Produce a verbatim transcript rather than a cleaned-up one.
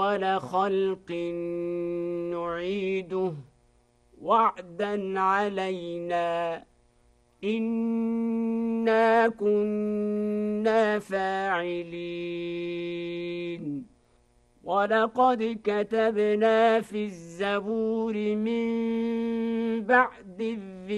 أول خلق نعيده وعدا علينا إنا كنا فاعلين ولقد كتبنا في الزبور من بعد الذكر